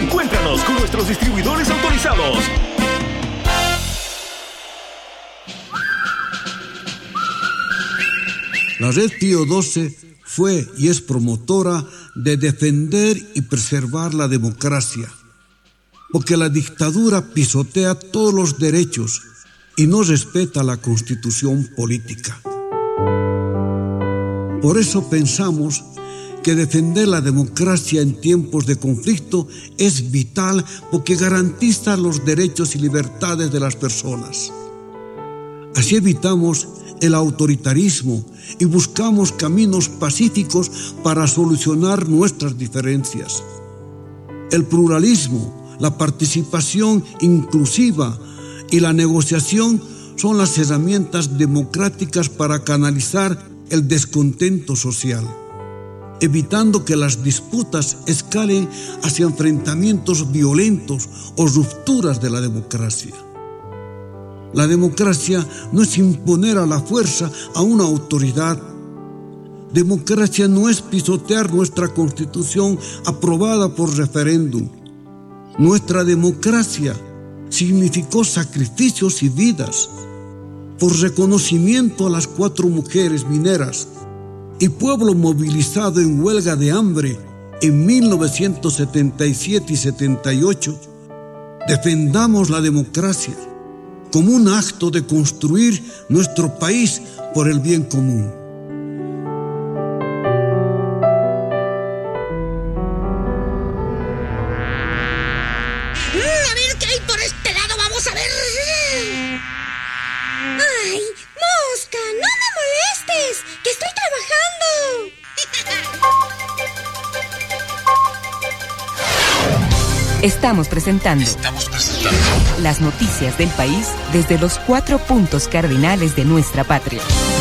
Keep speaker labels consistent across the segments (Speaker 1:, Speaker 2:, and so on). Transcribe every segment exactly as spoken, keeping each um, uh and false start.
Speaker 1: Encuéntranos con nuestros distribuidores autorizados.
Speaker 2: La Red Pío doce fue y es promotora de defender y preservar la democracia, porque la dictadura pisotea todos los derechos y no respeta la Constitución política. Por eso pensamos que defender la democracia en tiempos de conflicto es vital porque garantiza los derechos y libertades de las personas. Así evitamos el autoritarismo y buscamos caminos pacíficos para solucionar nuestras diferencias. El pluralismo, la participación inclusiva y la negociación son las herramientas democráticas para canalizar el descontento social, evitando que las disputas escalen hacia enfrentamientos violentos o rupturas de la democracia. La democracia no es imponer a la fuerza a una autoridad. Democracia no es pisotear nuestra Constitución aprobada por referéndum. Nuestra democracia significó sacrificios y vidas por reconocimiento a las cuatro mujeres mineras y pueblo movilizado en huelga de hambre en mil novecientos setenta y siete y setenta y ocho. Defendamos la democracia como un acto de construir nuestro país por el bien común.
Speaker 3: Mm, a ver qué hay por este lado, vamos a ver. ¡Ay, mosca! ¡No me molestes! ¡Que estoy trabajando!
Speaker 4: Estamos presentando,
Speaker 1: Estamos presentando
Speaker 4: las noticias del país desde los cuatro puntos cardinales de nuestra patria.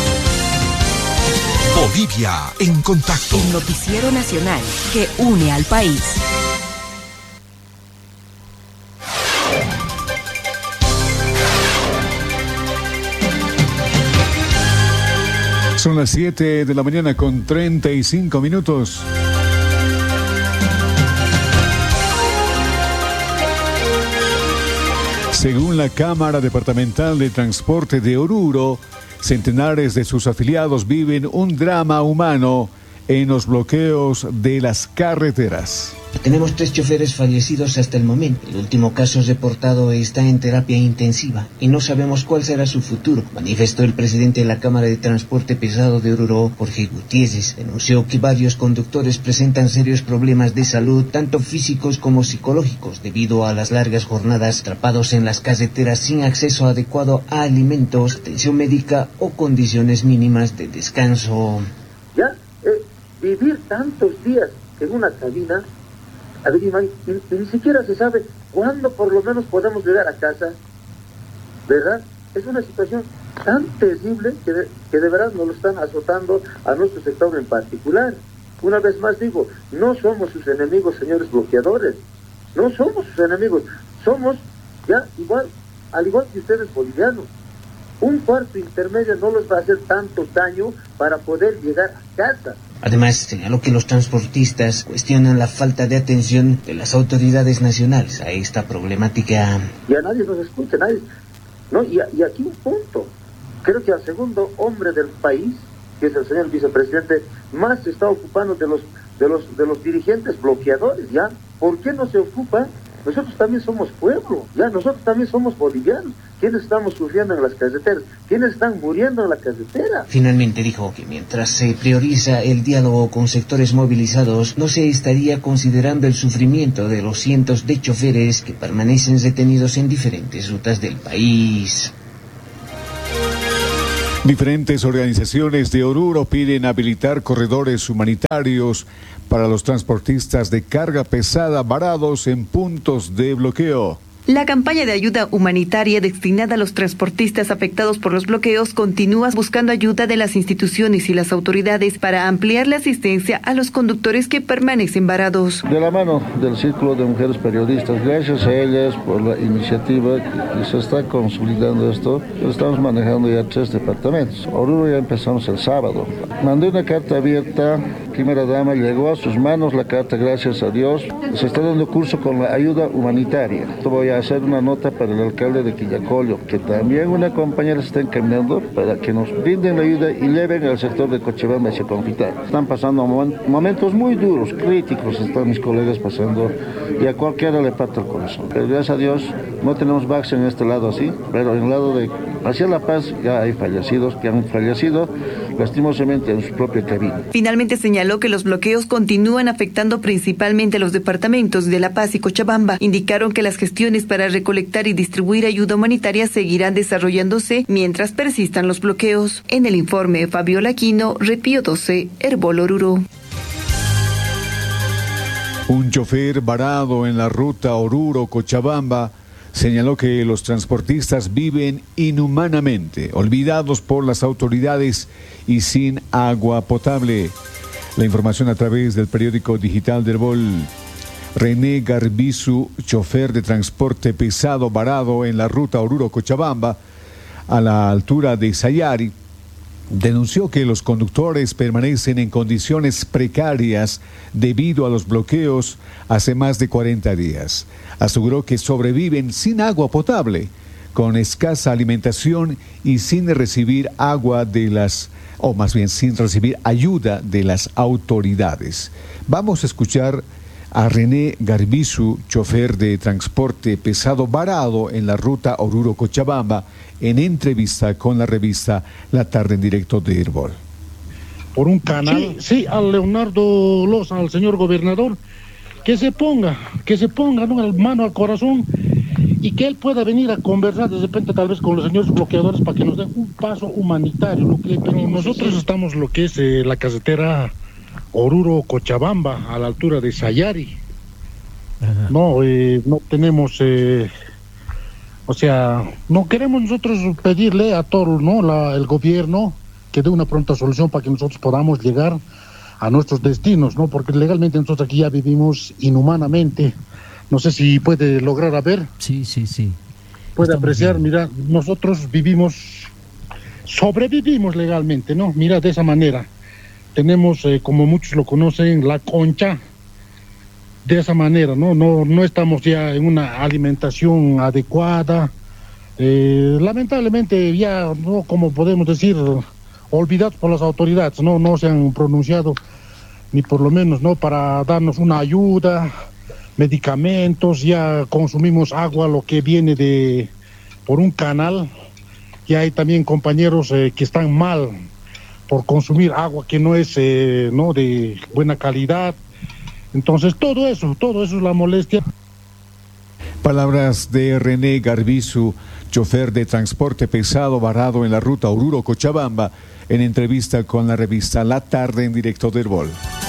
Speaker 1: Bolivia en contacto.
Speaker 4: El noticiero nacional que une al país.
Speaker 5: Son las siete de la mañana con treinta y cinco minutos. Según la Cámara Departamental de Transporte de Oruro, centenares de sus afiliados viven un drama humano en los bloqueos de las carreteras.
Speaker 6: Tenemos tres choferes fallecidos hasta el momento. El último caso reportado está en terapia intensiva y no sabemos cuál será su futuro, manifestó el presidente de la Cámara de Transporte Pesado de Oruro, Jorge Gutiérrez. Denunció que varios conductores presentan serios problemas de salud, tanto físicos como psicológicos, debido a las largas jornadas atrapados en las carreteras sin acceso adecuado a alimentos, atención médica o condiciones mínimas de descanso.
Speaker 7: Ya, eh, vivir tantos días en una cabina, a ver, ni, ni, ni siquiera se sabe cuándo por lo menos podemos llegar a casa, ¿verdad? Es una situación tan terrible que de, que de verdad nos lo están azotando a nuestro sector en particular. Una vez más digo, no somos sus enemigos, señores bloqueadores, no somos sus enemigos, somos ya igual, al igual que ustedes bolivianos. Un cuarto intermedio no les va a hacer tanto daño para poder llegar a casa.
Speaker 6: Además, señaló que los transportistas cuestionan la falta de atención de las autoridades nacionales a esta problemática.
Speaker 7: Ya nadie nos escucha, nadie. No, y, y aquí un punto. Creo que al segundo hombre del país, que es el señor vicepresidente, más se está ocupando de los, de los, de los dirigentes bloqueadores, ¿ya? ¿Por qué no se ocupa? Nosotros también somos pueblo, ya, nosotros también somos bolivianos. ¿Quiénes estamos sufriendo en las carreteras? ¿Quiénes están muriendo en la carretera?
Speaker 6: Finalmente dijo que mientras se prioriza el diálogo con sectores movilizados, no se estaría considerando el sufrimiento de los cientos de choferes que permanecen detenidos en diferentes rutas del país.
Speaker 5: Diferentes organizaciones de Oruro piden habilitar corredores humanitarios para los transportistas de carga pesada varados en puntos de bloqueo.
Speaker 8: La campaña de ayuda humanitaria destinada a los transportistas afectados por los bloqueos continúa buscando ayuda de las instituciones y las autoridades para ampliar la asistencia a los conductores que permanecen varados.
Speaker 9: De la mano del Círculo de Mujeres Periodistas, gracias a ellas por la iniciativa que se está consolidando esto, estamos manejando ya tres departamentos. Oruro ya empezamos el sábado. Mandé una carta abierta primera dama, llegó a sus manos la carta, gracias a Dios. Se está dando curso con la ayuda humanitaria. Voy a hacer una nota para el alcalde de Quillacollo, que también una compañera se está encaminando para que nos brinden la ayuda y lleven al sector de Cochabamba hacia Confita. Están pasando momentos muy duros, críticos, están mis colegas pasando, y a cualquiera le parte el corazón. Pero gracias a Dios no tenemos backs en este lado así, pero en el lado de hacia La Paz ya hay fallecidos que han fallecido lastimosamente en su propia cabina.
Speaker 8: Finalmente señaló que los bloqueos continúan afectando principalmente a los departamentos de La Paz y Cochabamba. Indicaron que las gestiones para recolectar y distribuir ayuda humanitaria seguirán desarrollándose mientras persistan los bloqueos. En el informe, Fabiola Aquino, Repío doce, Herbol Oruro.
Speaker 5: Un chofer varado en la ruta Oruro-Cochabamba señaló que los transportistas viven inhumanamente, olvidados por las autoridades y sin agua potable. La información a través del periódico digital del Herbol. René Garbizu, chofer de transporte pesado varado en la ruta Oruro-Cochabamba, a la altura de Sayari, denunció que los conductores permanecen en condiciones precarias debido a los bloqueos hace más de cuarenta días. Aseguró que sobreviven sin agua potable, con escasa alimentación y sin recibir agua de las, o más bien sin recibir ayuda de las autoridades. Vamos a escuchar a René Garbizu, chofer de transporte pesado varado en la ruta Oruro-Cochabamba, en entrevista con la revista La Tarde en Directo de Herbol.
Speaker 10: Por un canal. Sí, sí, al Leonardo Loza, al señor gobernador, que se ponga, que se ponga, ¿no?, la mano al corazón y que él pueda venir a conversar de repente tal vez con los señores bloqueadores para que nos den un paso humanitario. Lo que pero nosotros estamos lo que es eh, la carretera Oruro-Cochabamba, a la altura de Sayari. Ajá. No, eh, no tenemos... Eh, O sea, no queremos nosotros pedirle a todo, ¿no?, la, el gobierno que dé una pronta solución para que nosotros podamos llegar a nuestros destinos, ¿no? Porque legalmente nosotros aquí ya vivimos inhumanamente. No sé si puede lograr a ver.
Speaker 11: Sí, sí, sí.
Speaker 10: Puede Estamos apreciar, bien. Mira, nosotros vivimos, sobrevivimos legalmente, ¿no? Mira, de esa manera. Tenemos, eh, como muchos lo conocen, la concha. De esa manera, ¿no? No, no estamos ya en una alimentación adecuada. Eh, lamentablemente ya, no, como podemos decir, olvidados por las autoridades, no, no se han pronunciado ni por lo menos, ¿no?, para darnos una ayuda, medicamentos. Ya consumimos agua, lo que viene de por un canal. Ya hay también compañeros eh, que están mal por consumir agua que no es, eh, no, de buena calidad. Entonces todo eso, todo eso es la molestia.
Speaker 5: Palabras de René Garbizu, chofer de transporte pesado varado en la ruta Oruro-Cochabamba, en entrevista con la revista La Tarde en Directo de Herbol.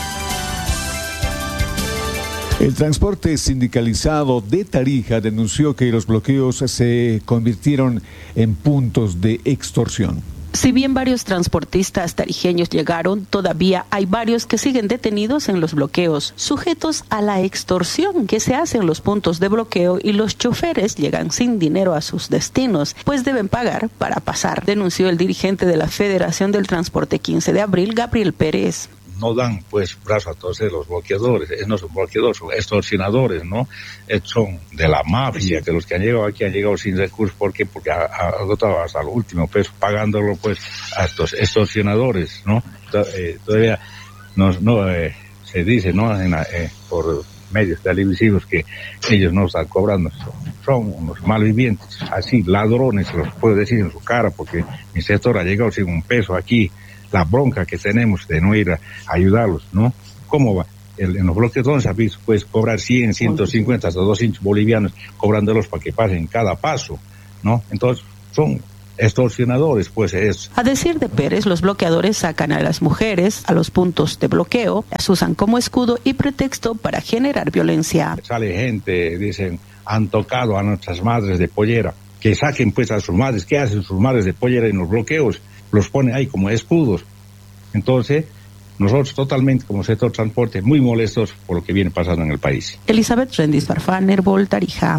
Speaker 5: El transporte sindicalizado de Tarija denunció que los bloqueos se convirtieron en puntos de extorsión.
Speaker 12: Si bien varios transportistas tarijeños llegaron, todavía hay varios que siguen detenidos en los bloqueos, sujetos a la extorsión que se hace en los puntos de bloqueo, y los choferes llegan sin dinero a sus destinos, pues deben pagar para pasar, denunció el dirigente de la Federación del Transporte quince de abril, Gabriel Pérez.
Speaker 13: No dan pues brazo a torcer los bloqueadores, no son bloqueadores, son extorsionadores, ¿no? Son de la mafia, que los que han llegado aquí han llegado sin recursos. ¿Por qué? Porque ha agotado hasta el último peso, pagándolo pues a estos extorsionadores, ¿no? Eh, todavía no, no eh, se dice, ¿no?, en la, eh, por medios televisivos que ellos no están cobrando, son, son unos malvivientes, así, ladrones, se los puedo decir en su cara, porque mi sector ha llegado sin un peso aquí. La bronca que tenemos de no ir a ayudarlos, ¿no? ¿Cómo va? El, en los bloques donde se ha visto, puedes cobrar cien, ciento cincuenta, hasta doscientos bolivianos, cobrándolos para que pasen cada paso, ¿no? Entonces, son extorsionadores, pues es.
Speaker 12: A decir de Pérez, los bloqueadores sacan a las mujeres a los puntos de bloqueo, las usan como escudo y pretexto para generar violencia.
Speaker 13: Sale gente, dicen, han tocado a nuestras madres de pollera, que saquen pues a sus madres. ¿Qué hacen sus madres de pollera en los bloqueos? Los pone ahí como escudos. Entonces, nosotros totalmente como sector transporte muy molestos por lo que viene pasando en el país.
Speaker 12: Elizabeth Rendis Farfán, Herbol, Tarija.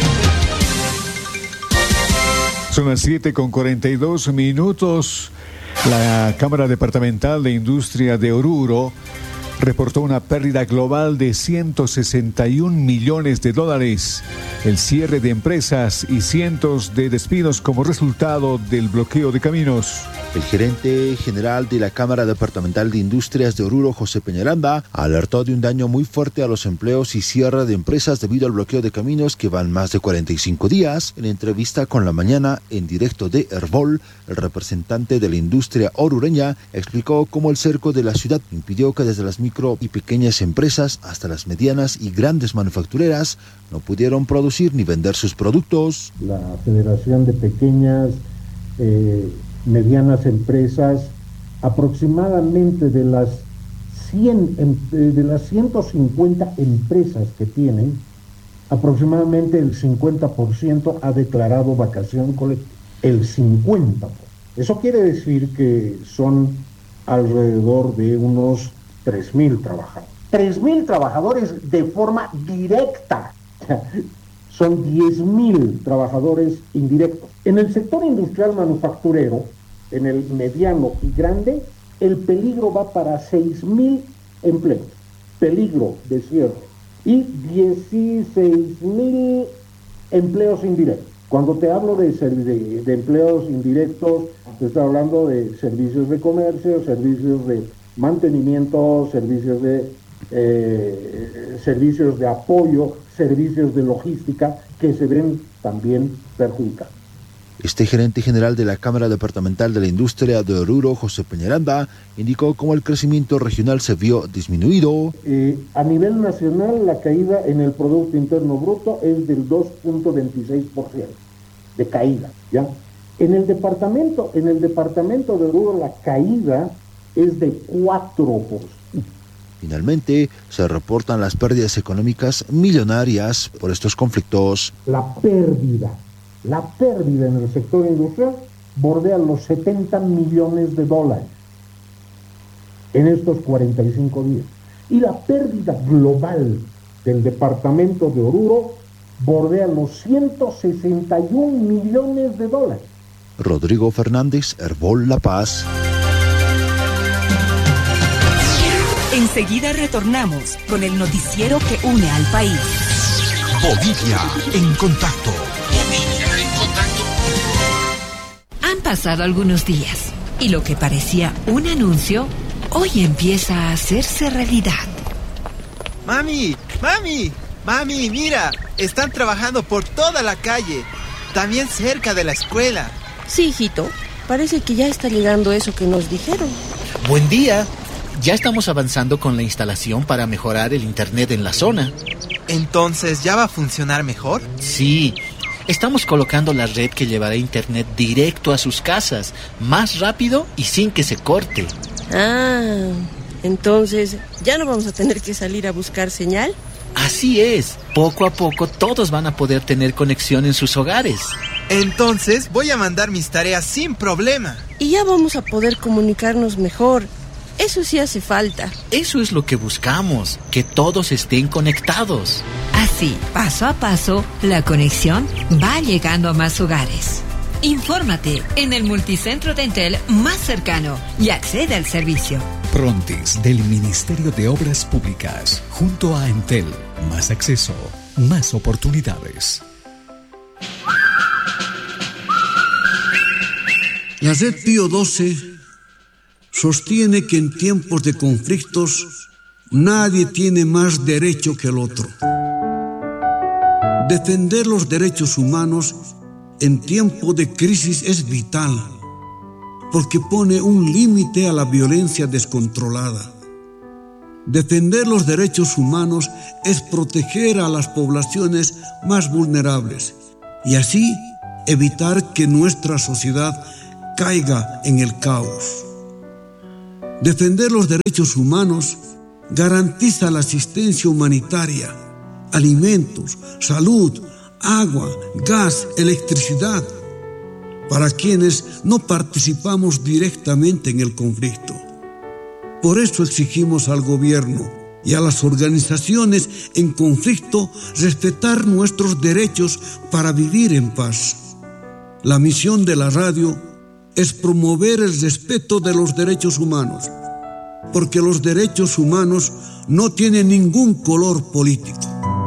Speaker 5: Son las siete con cuarenta y dos minutos. La Cámara Departamental de Industria de Oruro reportó una pérdida global de ciento sesenta y un millones de dólares, el cierre de empresas y cientos de despidos como resultado del bloqueo de caminos.
Speaker 11: El gerente general de la Cámara Departamental de Industrias de Oruro, José Peñaranda, alertó de un daño muy fuerte a los empleos y cierre de empresas debido al bloqueo de caminos que van más de cuarenta y cinco días. En entrevista con La Mañana, en directo de Herbol, el representante de la industria orureña explicó cómo el cerco de la ciudad impidió que desde las micro y pequeñas empresas hasta las medianas y grandes manufactureras no pudieron producir ni vender sus productos.
Speaker 14: La Federación de Pequeñas eh, medianas empresas, aproximadamente de las cien, de las ciento cincuenta empresas que tienen, aproximadamente el cincuenta por ciento ha declarado vacación colectiva. El cincuenta por ciento. Eso quiere decir que son alrededor de unos tres mil trabajadores. tres mil trabajadores de forma directa. Son diez mil trabajadores indirectos. En el sector industrial manufacturero, en el mediano y grande, el peligro va para seis mil empleos. Peligro de cierre. Y dieciséis mil empleos indirectos. Cuando te hablo de, de, de empleos indirectos, te estoy hablando de servicios de comercio, servicios de mantenimiento, servicios de, eh, servicios de apoyo, servicios de logística que se ven también perjudicados.
Speaker 11: Este gerente general de la Cámara Departamental de la Industria de Oruro, José Peñaranda, indicó cómo el crecimiento regional se vio disminuido.
Speaker 14: Eh, a nivel nacional, la caída en el Producto Interno Bruto es del dos punto veintiséis por ciento de caída, ¿ya? En el departamento, en el departamento de Oruro, la caída es de cuatro por ciento.
Speaker 11: Finalmente, se reportan las pérdidas económicas millonarias por estos conflictos.
Speaker 14: La pérdida, la pérdida en el sector industrial bordea los setenta millones de dólares en estos cuarenta y cinco días. Y la pérdida global del departamento de Oruro bordea los ciento sesenta y un millones de dólares.
Speaker 11: Rodrigo Fernández, Herbol La Paz.
Speaker 4: Enseguida retornamos con el noticiero que une al país.
Speaker 1: Bolivia en contacto.
Speaker 4: Bolivia en contacto. Han pasado algunos días y lo que parecía un anuncio hoy empieza a hacerse realidad.
Speaker 15: Mami, mami, mami, mira, están trabajando por toda la calle, también cerca de la escuela.
Speaker 16: Sí, hijito, parece que ya está llegando eso que nos dijeron.
Speaker 17: Buen día. Ya estamos avanzando con la instalación para mejorar el internet en la zona.
Speaker 15: ¿Entonces ya va a funcionar mejor?
Speaker 17: Sí, estamos colocando la red que llevará internet directo a sus casas, más rápido y sin que se corte.
Speaker 16: Ah, entonces, ¿ya no vamos a tener que salir a buscar señal?
Speaker 17: Así es, poco a poco todos van a poder tener conexión en sus hogares.
Speaker 15: Entonces voy a mandar mis tareas sin problema.
Speaker 16: Y ya vamos a poder comunicarnos mejor. Eso sí hace falta.
Speaker 17: Eso es lo que buscamos, que todos estén conectados.
Speaker 4: Así, paso a paso, la conexión va llegando a más hogares. Infórmate en el multicentro de Entel más cercano y accede al servicio.
Speaker 1: Prontis del Ministerio de Obras Públicas, junto a Entel, más acceso, más oportunidades.
Speaker 2: La red Pío doce sostiene que en tiempos de conflictos nadie tiene más derecho que el otro. Defender los derechos humanos en tiempo de crisis es vital, porque pone un límite a la violencia descontrolada. Defender los derechos humanos es proteger a las poblaciones más vulnerables y así evitar que nuestra sociedad caiga en el caos. Defender los derechos humanos garantiza la asistencia humanitaria, alimentos, salud, agua, gas, electricidad, para quienes no participamos directamente en el conflicto. Por eso exigimos al gobierno y a las organizaciones en conflicto respetar nuestros derechos para vivir en paz. La misión de la radio es promover el respeto de los derechos humanos, porque los derechos humanos no tienen ningún color político.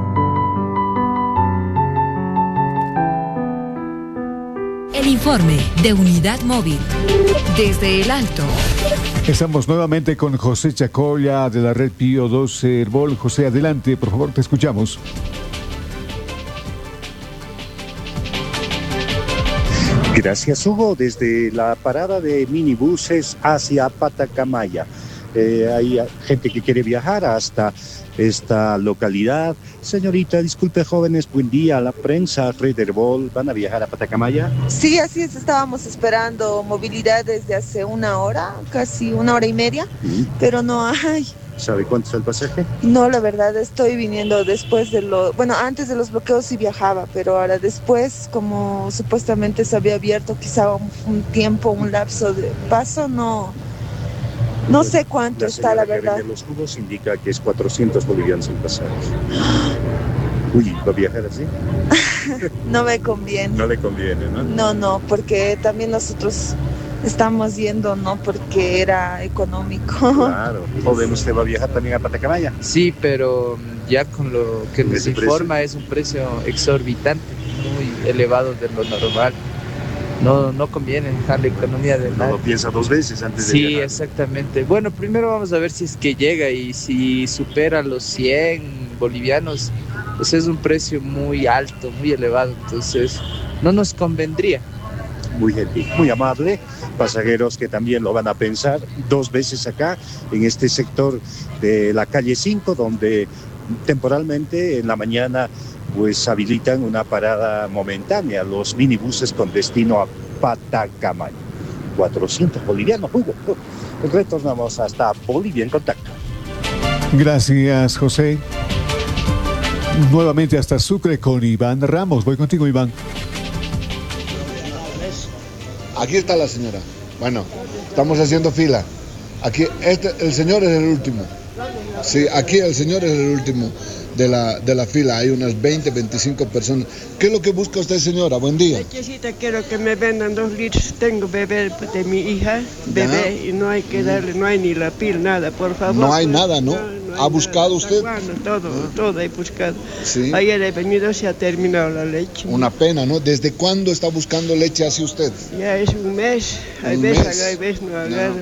Speaker 4: El informe de Unidad Móvil desde el Alto.
Speaker 5: Estamos nuevamente con José Chacolla de la red Pío doce Herbol. José, adelante, por favor, te escuchamos.
Speaker 18: Gracias, Hugo. Desde la parada de minibuses hacia Patacamaya. Eh, hay gente que quiere viajar hasta esta localidad. Señorita, disculpe, jóvenes, buen día. La prensa, Red Herbol, ¿van a viajar a Patacamaya?
Speaker 19: Sí, así es. Estábamos esperando movilidad desde hace una hora, casi una hora y media, ¿Mm? pero no hay.
Speaker 18: ¿Sabe cuánto es el pasaje?
Speaker 19: No, la verdad, estoy viniendo después de lo... Bueno, antes de los bloqueos sí viajaba, pero ahora después, como supuestamente se había abierto quizá un, un tiempo, un lapso de paso, no... No sé cuánto
Speaker 18: la
Speaker 19: está, la verdad.
Speaker 18: Que vende los jugos indica que es cuatrocientos bolivianos el pasaje. Uy, ¿va a viajar así?
Speaker 19: No me conviene.
Speaker 18: No le conviene, ¿no?
Speaker 19: No, no, porque también nosotros estamos yendo, ¿no? Porque era económico.
Speaker 18: Claro. ¿Joven, usted va a viajar también a Patacamaya?
Speaker 20: Sí, pero ya con lo que nos informa
Speaker 18: precio?
Speaker 20: Es un precio exorbitante, muy elevado de lo normal. No, no conviene dejar la economía de
Speaker 18: No lo piensa dos veces antes de
Speaker 20: Sí,
Speaker 18: viajar.
Speaker 20: exactamente. Bueno, primero vamos a ver si es que llega y si supera los cien bolivianos, pues es un precio muy alto, muy elevado, entonces no nos convendría.
Speaker 18: Muy gentil, muy amable. Pasajeros que también lo van a pensar dos veces acá, en este sector de la calle cinco, donde temporalmente en la mañana pues habilitan una parada momentánea, los minibuses con destino a Patacamaya. cuatrocientos bolivianos, Hugo. Retornamos hasta Bolivia en contacto.
Speaker 5: Gracias, José. Nuevamente hasta Sucre con Iván Ramos. Voy contigo, Iván.
Speaker 21: Aquí está la señora. Bueno, estamos haciendo fila. Aquí, este, el señor es el último. Sí, aquí el señor es el último de la, de la fila. Hay unas veinte, veinticinco personas. ¿Qué es lo que busca usted, señora? Buen día.
Speaker 22: Lechecita, quiero que me vendan dos litros. Tengo bebé de mi hija, bebé, ya. Y no hay que darle, no hay ni la pila, nada, por favor.
Speaker 21: No hay nada, ¿no? no, no ¿Ha buscado nada. usted?
Speaker 22: Bueno, todo, ah. todo he buscado.
Speaker 21: Sí.
Speaker 22: Ayer he venido, se ha terminado la leche.
Speaker 21: Una pena, ¿no? ¿Desde cuándo está buscando leche hacia usted?
Speaker 22: Ya es un mes. Hay veces, hay veces no agarra.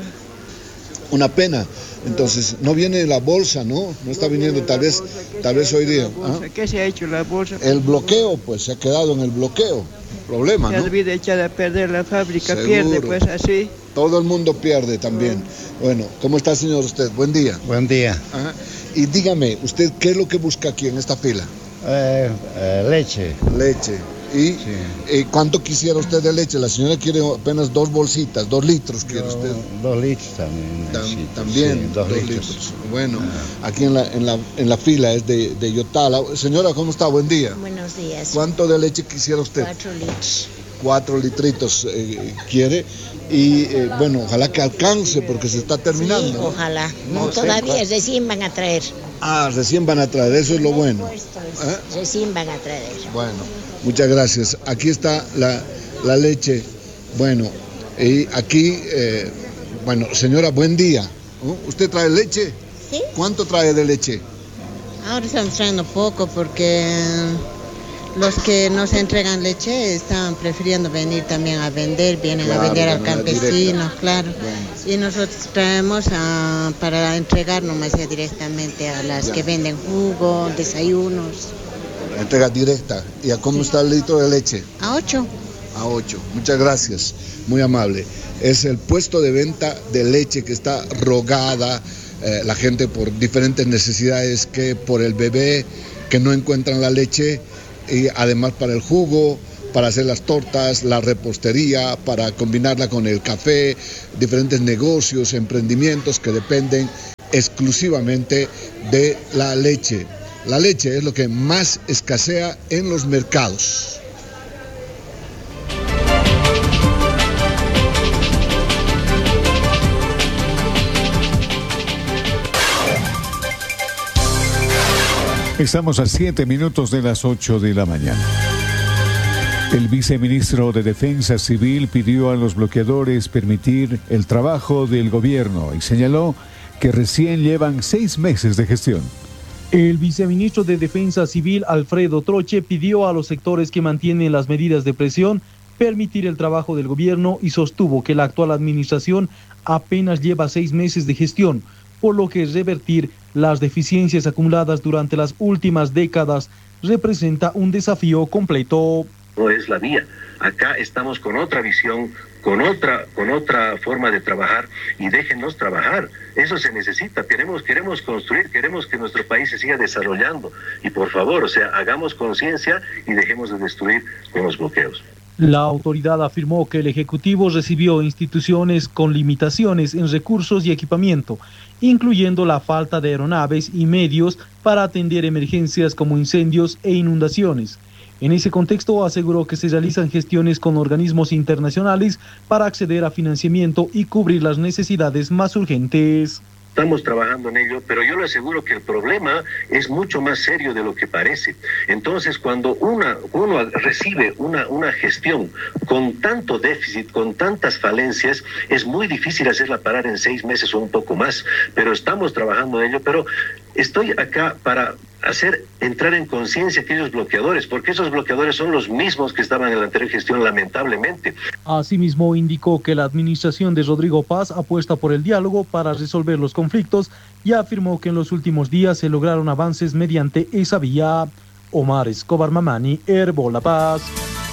Speaker 21: Una pena. Entonces, no viene la bolsa, ¿no? No está viniendo tal vez, tal vez hoy día.
Speaker 22: ¿Ah? ¿Qué se ha hecho la bolsa?
Speaker 21: El bloqueo, pues, se ha quedado en el bloqueo. Problema,
Speaker 22: ¿no? Se olvida echar a perder la fábrica, seguro. Pierde, pues, así.
Speaker 21: Todo el mundo pierde también. Bueno, ¿cómo está, señor, usted? Buen día.
Speaker 23: Buen día.
Speaker 21: Ajá. Y dígame, ¿usted qué es lo que busca aquí en esta fila?
Speaker 23: Eh, eh, leche.
Speaker 21: Leche. ¿Y sí. eh, cuánto quisiera usted de leche? La señora quiere apenas dos bolsitas, dos litros quiere
Speaker 23: Yo,
Speaker 21: usted.
Speaker 23: Dos litros también.
Speaker 21: Tam, también,
Speaker 23: sí, dos,
Speaker 21: dos
Speaker 23: litros.
Speaker 21: litros. Bueno, ah. aquí en la, en, la, en la fila es de, de Yotala. Señora, ¿cómo está? Buen día.
Speaker 24: Buenos días.
Speaker 21: ¿Cuánto de leche quisiera usted?
Speaker 24: Cuatro litros.
Speaker 21: Cuatro litritos eh, quiere. Y eh, bueno, ojalá que alcance porque se está terminando.
Speaker 24: Sí, ojalá. No, no todavía, sé, recién van a traer.
Speaker 21: Ah, recién van a traer, eso es lo bueno.
Speaker 24: ¿Eh? Recién van a traer.
Speaker 21: Bueno, muchas gracias. Aquí está la, la leche. Bueno, y aquí, eh, bueno, señora, buen día. ¿Oh? ¿Usted trae leche?
Speaker 24: Sí.
Speaker 21: ¿Cuánto trae de leche?
Speaker 24: Ahora estamos trayendo poco porque los que nos entregan leche están prefiriendo venir también a vender, vienen claro, a vender al campesino, claro. Bueno. Y nosotros traemos a, para entregar nomás ya directamente a las ya. que venden jugo, desayunos.
Speaker 21: Entrega directa. ¿Y a cómo sí. está el litro de leche?
Speaker 24: A ocho.
Speaker 21: A ocho. Muchas gracias. Muy amable. Es el puesto de venta de leche que está rogada eh, la gente por diferentes necesidades, que por el bebé, que no encuentran la leche, y además para el jugo, para hacer las tortas, la repostería, para combinarla con el café, diferentes negocios, emprendimientos que dependen exclusivamente de la leche. La leche es lo que más escasea en los mercados.
Speaker 5: Estamos a siete minutos de las ocho de la mañana. El viceministro de Defensa Civil pidió a los bloqueadores permitir el trabajo del gobierno y señaló que recién llevan seis meses de gestión.
Speaker 3: El viceministro de Defensa Civil, Alfredo Troche, pidió a los sectores que mantienen las medidas de presión permitir el trabajo del gobierno y sostuvo que la actual administración apenas lleva seis meses de gestión, por lo que revertir las deficiencias acumuladas durante las últimas décadas representa un desafío completo.
Speaker 6: No es la vía. Acá estamos con otra visión, con otra, con otra forma de trabajar y déjennos trabajar. Eso se necesita. Queremos, queremos construir, queremos que nuestro país se siga desarrollando. Y por favor, o sea, hagamos conciencia y dejemos de destruir con los bloqueos.
Speaker 3: La autoridad afirmó que el Ejecutivo recibió instituciones con limitaciones en recursos y equipamiento, incluyendo la falta de aeronaves y medios para atender emergencias como incendios e inundaciones. En ese contexto aseguró que se realizan gestiones con organismos internacionales para acceder a financiamiento y cubrir las necesidades más urgentes.
Speaker 6: Estamos trabajando en ello, pero yo le aseguro que el problema es mucho más serio de lo que parece. Entonces, cuando una, uno recibe una, una gestión con tanto déficit, con tantas falencias, es muy difícil hacerla parar en seis meses o un poco más, pero estamos trabajando en ello. Pero estoy acá para hacer entrar en conciencia a aquellos bloqueadores, porque esos bloqueadores son los mismos que estaban en la anterior gestión, lamentablemente.
Speaker 3: Asimismo, indicó que la administración de Rodrigo Paz apuesta por el diálogo para resolver los conflictos y afirmó que en los últimos días se lograron avances mediante esa vía. Omar Escobar Mamani, Herbo La Paz.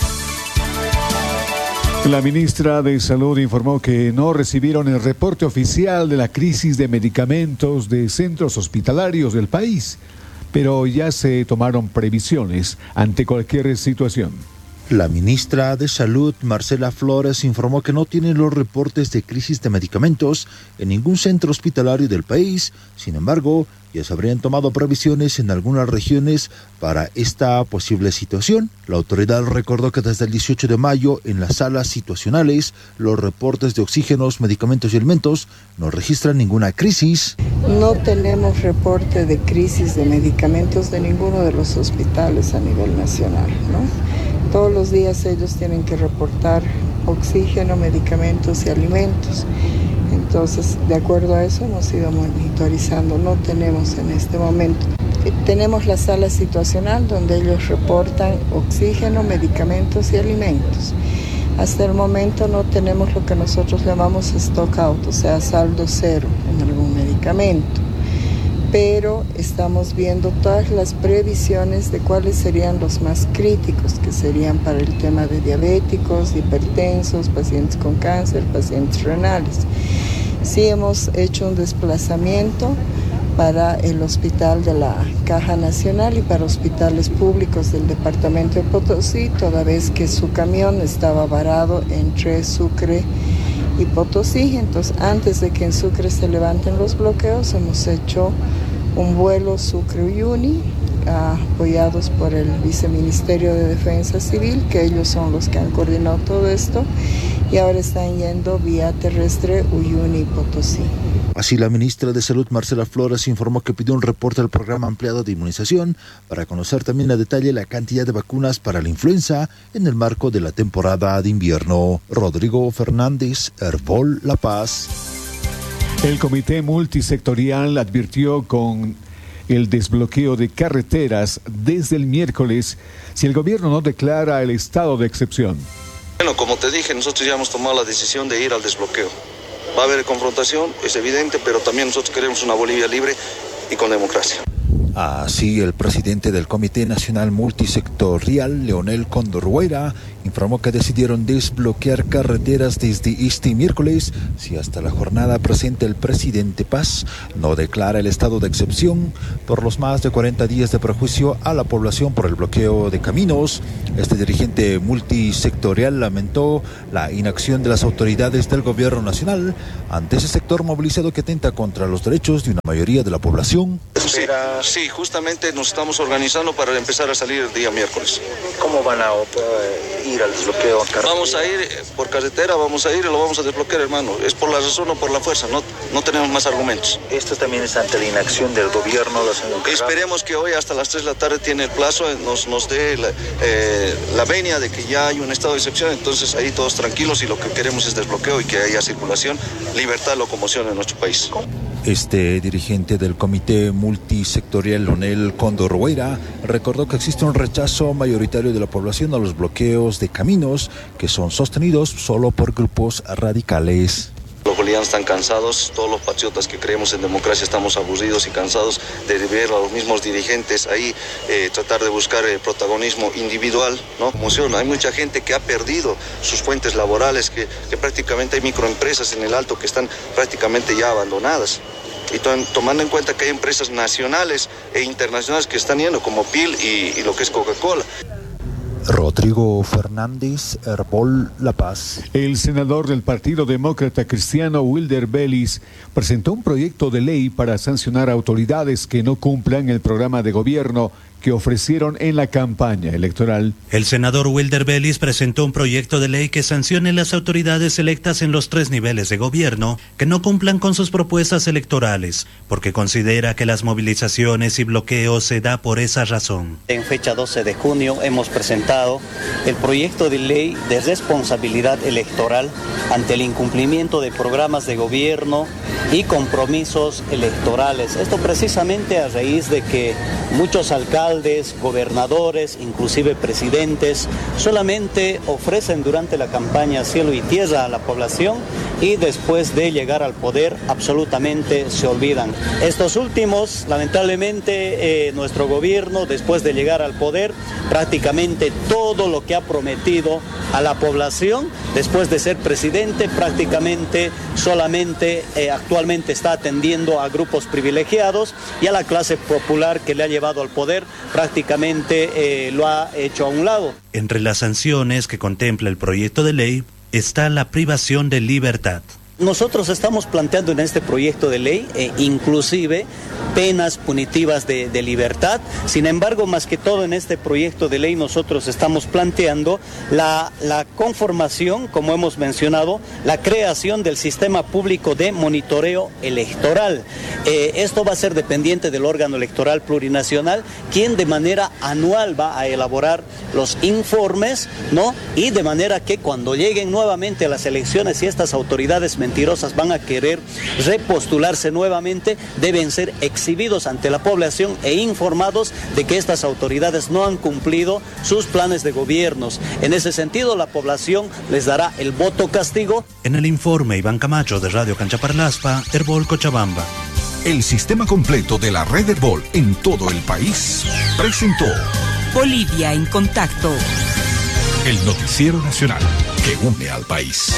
Speaker 5: La ministra de Salud informó que no recibieron el reporte oficial de la crisis de medicamentos de centros hospitalarios del país, pero ya se tomaron previsiones ante cualquier situación.
Speaker 11: La ministra de Salud, Marcela Flores, informó que no tienen los reportes de crisis de medicamentos en ningún centro hospitalario del país. Sin embargo, ya se habrían tomado previsiones en algunas regiones para esta posible situación. La autoridad recordó que desde el dieciocho de mayo, en las salas situacionales, los reportes de oxígenos, medicamentos y alimentos no registran ninguna crisis.
Speaker 7: No tenemos reporte de crisis de medicamentos de ninguno de los hospitales a nivel nacional, ¿no? Todos los días ellos tienen que reportar oxígeno, medicamentos y alimentos. Entonces, de acuerdo a eso, hemos ido monitorizando. No tenemos en este momento. Tenemos la sala situacional donde ellos reportan oxígeno, medicamentos y alimentos. Hasta el momento no tenemos lo que nosotros llamamos stock out, o sea, saldo cero en algún medicamento. Pero estamos viendo todas las previsiones de cuáles serían los más críticos, que serían para el tema de diabéticos, hipertensos, pacientes con cáncer, pacientes renales. Sí hemos hecho un desplazamiento para el hospital de la Caja Nacional y para hospitales públicos del departamento de Potosí, toda vez que su camión estaba varado entre Sucre y Potosí. Entonces, antes de que en Sucre se levanten los bloqueos, hemos hecho un vuelo Sucre-Uyuni, apoyados por el Viceministerio de Defensa Civil, que ellos son los que han coordinado todo esto, y ahora están yendo vía terrestre Uyuni-Potosí.
Speaker 11: Así, la ministra de Salud, Marcela Flores, informó que pidió un reporte del programa ampliado de inmunización para conocer también a detalle la cantidad de vacunas para la influenza en el marco de la temporada de invierno. Rodrigo Fernández, Herbol La Paz.
Speaker 5: El Comité Multisectorial advirtió con el desbloqueo de carreteras desde el miércoles si el gobierno no declara el estado de excepción.
Speaker 9: Bueno, como te dije, nosotros ya hemos tomado la decisión de ir al desbloqueo. Va a haber confrontación, es evidente, pero también nosotros queremos una Bolivia libre y con democracia.
Speaker 11: Así, el presidente del Comité Nacional Multisectorial, Leonel Condorhueira, informó que decidieron desbloquear carreteras desde este miércoles si hasta la jornada presente el presidente Paz no declara el estado de excepción por los más de cuarenta días de perjuicio a la población por el bloqueo de caminos. Este dirigente multisectorial lamentó la inacción de las autoridades del gobierno nacional ante ese sector movilizado que atenta contra los derechos de una mayoría de la población.
Speaker 9: Sí, sí, Sí, justamente nos estamos organizando para empezar a salir el día miércoles.
Speaker 8: ¿Cómo van a uh, ir al desbloqueo?
Speaker 9: Vamos a ir por carretera, vamos a ir y lo vamos a desbloquear, hermano. Es por la razón o por la fuerza, no, no tenemos más argumentos.
Speaker 8: Esto también es ante la inacción del gobierno. Los
Speaker 9: Esperemos que hoy hasta las tres de la tarde tiene el plazo, nos, nos dé la, eh, la venia de que ya hay un estado de excepción, entonces ahí todos tranquilos y lo que queremos es desbloqueo y que haya circulación, libertad, locomoción en nuestro país.
Speaker 11: Este dirigente del Comité Multisectorial, Leonel Cóndor Huayra, recordó que existe un rechazo mayoritario de la población a los bloqueos de caminos que son sostenidos solo por grupos radicales.
Speaker 9: Los bolivianos están cansados, todos los patriotas que creemos en democracia estamos aburridos y cansados de ver a los mismos dirigentes ahí eh, tratar de buscar el protagonismo individual, ¿no? Hay mucha gente que ha perdido sus fuentes laborales, que, que prácticamente hay microempresas en el Alto que están prácticamente ya abandonadas. Y to tomando en cuenta que hay empresas nacionales e internacionales que están yendo, como P I L y, y lo que es Coca-Cola.
Speaker 11: Rodrigo Fernández, Herbol La Paz.
Speaker 5: El senador del Partido Demócrata Cristiano, Wilder Bellis, presentó un proyecto de ley para sancionar a autoridades que no cumplan el programa de gobierno que ofrecieron en la campaña electoral.
Speaker 10: El senador Wilder Bellis presentó un proyecto de ley que sancione las autoridades electas en los tres niveles de gobierno que no cumplan con sus propuestas electorales, porque considera que las movilizaciones y bloqueos se da por esa razón.
Speaker 12: En fecha doce de junio hemos presentado el proyecto de ley de responsabilidad electoral ante el incumplimiento de programas de gobierno y compromisos electorales. Esto precisamente a raíz de que muchos alcaldes, gobernadores, inclusive presidentes, solamente ofrecen durante la campaña cielo y tierra a la población y después de llegar al poder absolutamente se olvidan. Estos últimos, lamentablemente, eh, nuestro gobierno, después de llegar al poder, prácticamente todo lo que ha prometido a la población, después de ser presidente, prácticamente solamente eh, actualmente está atendiendo a grupos privilegiados y a la clase popular que le ha llevado al poder, prácticamente eh, lo ha hecho a un lado.
Speaker 10: Entre las sanciones que contempla el proyecto de ley está la privación de libertad.
Speaker 12: Nosotros estamos planteando en este proyecto de ley eh, inclusive penas punitivas de, de libertad. Sin embargo, más que todo en este proyecto de ley nosotros estamos planteando la, la conformación, como hemos mencionado, la creación del sistema público de monitoreo electoral. Eh, esto va a ser dependiente del órgano electoral plurinacional, quien de manera anual va a elaborar los informes, ¿no? Y de manera que cuando lleguen nuevamente a las elecciones y estas autoridades mentirosas van a querer repostularse nuevamente, deben ser exhibidos ante la población e informados de que estas autoridades no han cumplido sus planes de gobiernos. En ese sentido, la población les dará el voto castigo.
Speaker 10: En el informe, Iván Camacho de Radio Canchaparlaspa, Herbol Cochabamba.
Speaker 1: El sistema completo de la red Herbol en todo el país presentó
Speaker 13: Bolivia en Contacto,
Speaker 1: el noticiero nacional que une al país.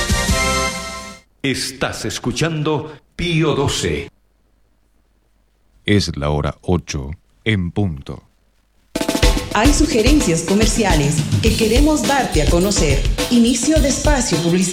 Speaker 25: Estás escuchando Pío doce.
Speaker 26: Es la hora ocho en punto.
Speaker 13: Hay sugerencias comerciales que queremos darte a conocer. Inicio de espacio publicitario.